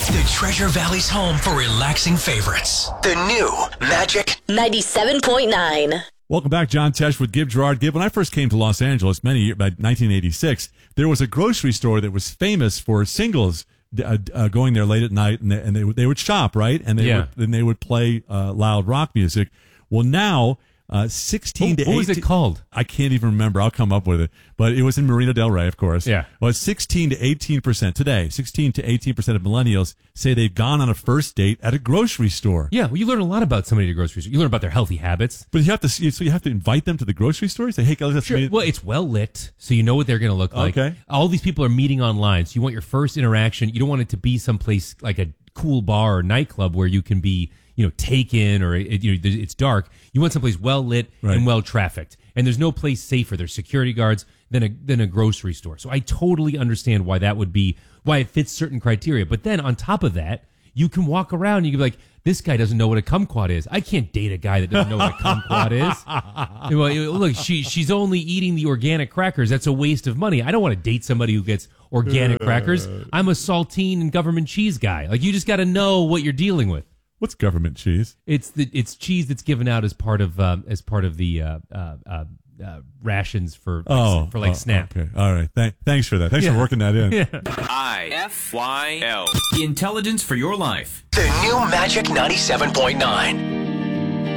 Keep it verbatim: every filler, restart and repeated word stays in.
The Treasure Valley's home for relaxing favorites. The new Magic ninety-seven point nine. Welcome back, John Tesh with Gibb Gerard Gibb. When I first came to Los Angeles, many years, by nineteen eighty-six, there was a grocery store that was famous for singles uh, uh, going there late at night, and they, and they, they would shop, right? And they Yeah. would, and they would play uh, loud rock music. Well, now, uh, sixteen What- to what was eighteen it called? I can't even remember. I'll come up with it. But it was in Marina Del Rey, of course. Yeah. Well, it's sixteen to eighteen percent today. sixteen to eighteen percent of millennials say they've gone on a first date at a grocery store. Yeah, well, you learn a lot about somebody at a grocery store. You learn about their healthy habits. But you have to, so you have to invite them to the grocery store? Say, hey, guys, let's Sure. meet. Well, it's well lit, so you know what they're going to look like. Okay. All these people are meeting online, so you want your first interaction. You don't want it to be someplace like a cool bar or nightclub where you can be, you know, taken or it, you know, it's dark. You want someplace well lit Right. and well trafficked. And there's no place safer. There's security guards than a than a grocery store. So I totally understand why that would be why it fits certain criteria. But then on top of that, you can walk around and you can be like, this guy doesn't know what a kumquat is. I can't date a guy that doesn't know what a kumquat is. Well, look, she she's only eating the organic crackers. That's a waste of money. I don't want to date somebody who gets organic crackers. I'm a saltine and government cheese guy. Like, you just got to know what you're dealing with. What's government cheese? It's the it's cheese that's given out as part of um, as part of the uh, uh, uh, uh, rations for Oh, for like oh, SNAP. Okay, all right. Th- thanks for that. Thanks Yeah. for working that in. Yeah. I F Y L. Intelligence for your life. The new Magic ninety-seven point nine.